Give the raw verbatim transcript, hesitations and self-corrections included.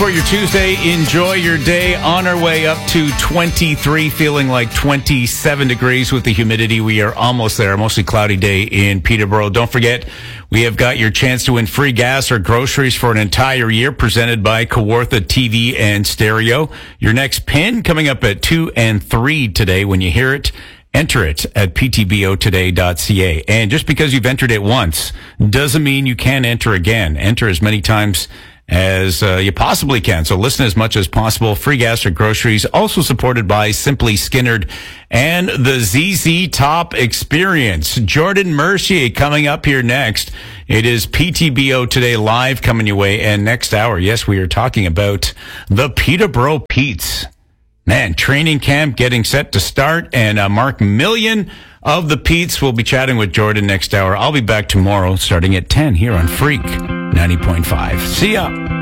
for your Tuesday. Enjoy your day. On our way up to twenty-three, feeling like twenty-seven degrees with the humidity. We are almost there. Mostly cloudy day in Peterborough. Don't forget, we have got your chance to win free gas or groceries for an entire year, presented by Kawartha T V and Stereo. Your next pin coming up at two and three today. When you hear it, enter it at p t b o today dot c a. And just because you've entered it once doesn't mean you can't enter again. Enter as many times as uh, you possibly can. So listen as much as possible. Free gas or groceries, also supported by Simply Skinnerd and the Z Z Top Experience. Jordan Mercier coming up here next. It is P T B O Today Live coming your way. And next hour, yes, we are talking about the Peterborough Petes. Man, training camp getting set to start, and uh, Mark Million of the Petes will be chatting with Jordan next hour. I'll be back tomorrow starting at ten here on Freak ninety point five. See ya.